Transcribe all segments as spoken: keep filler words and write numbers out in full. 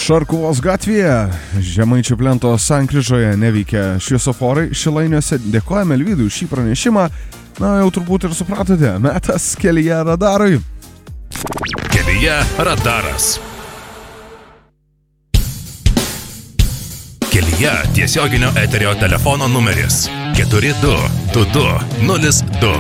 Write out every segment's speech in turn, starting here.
Šarkuvos gatvėje, Žemaičių plento sankryžoje neveikia šviesoforai Šilainiuose. Dėkojame Elvydui už šį pranešimą. Na, jau turbūt ir supratote, metas kelyje radarui. Kelyje radaras. Kelyje tiesioginio eterio telefono numeris keturi du du du nulis du.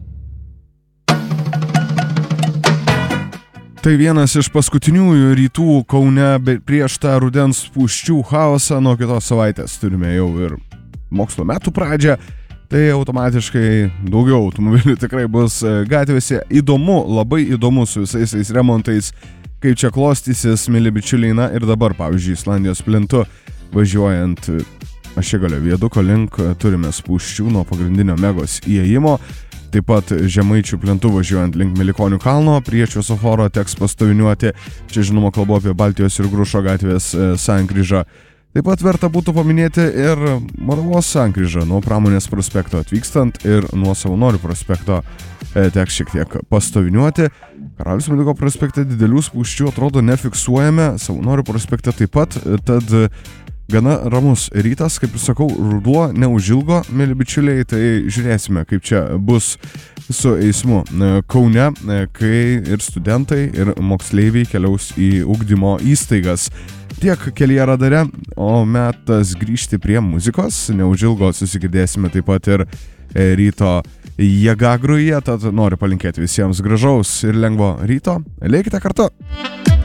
Tai vienas iš paskutiniųjų rytų Kaune prieš tą rudens spūsčių chaosą. Nuo kitos savaitės turime jau ir mokslo metų pradžią, tai automatiškai daugiau automobilių tikrai bus gatvėse. Įdomu, labai įdomu su visais tais remontais, kaip čia klostysis, mili bičiuliai. Na ir dabar, pavyzdžiui, Islandijos plentu važiuojant Ašigalio viaduko link turime spūsčių nuo pagrindinio Megos įėjimo. Taip pat Žemaičių plentu važiuojant link Milikonių kalno prie šviesoforo teks pastoviniuoti. Čia žinoma kalbu apie Baltijos ir Grušo gatvės sankryžą. Taip pat verta būtų paminėti ir Moravos sankryžą nuo Pramonės prospekto atvykstant ir nuo Savanorių prospekto teks šiek tiek pastoviniuoti. Karaliaus Mindaugo prospekte didelių spūsčių atrodo nefiksuojame, Savanorių prospekte taip pat, tad gana ramus rytas, kaip ir sakau, ruduo neužilgo, mėly bičiuliai, tai žiūrėsime, kaip čia bus su eismu Kaune, kai ir studentai, ir moksleiviai keliaus į ugdymo įstaigas. Tiek kelyje radare, o metas grįžti prie muzikos. Neužilgo susigirdėsime taip pat ir ryto Jėgagruje, tad noriu palinkėti visiems gražaus ir lengvo ryto. Likite kartu!